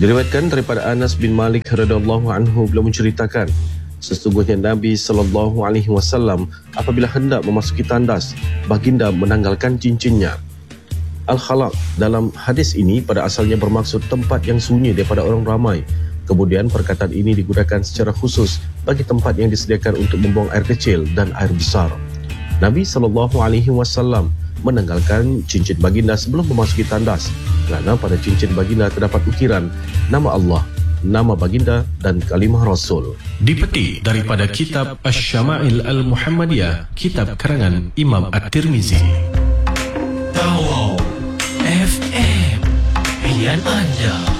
Diriwayatkan daripada Anas bin Malik radhiyallahu anhu, beliau menceritakan, sesungguhnya Nabi SAW apabila hendak memasuki tandas, baginda menanggalkan cincinnya. Al-Khala' dalam hadis ini pada asalnya bermaksud tempat yang sunyi daripada orang ramai. Kemudian perkataan ini digunakan secara khusus bagi tempat yang disediakan untuk membuang air kecil dan air besar. Nabi SAW menanggalkan cincin baginda sebelum memasuki tandas kerana pada cincin baginda terdapat ukiran nama Allah, nama baginda dan kalimah Rasul. Dipetik daripada kitab Asy-Syama'il Al-Muhammadiyah, kitab karangan Imam At-Tirmizi. Tawau FM, pilihan anda.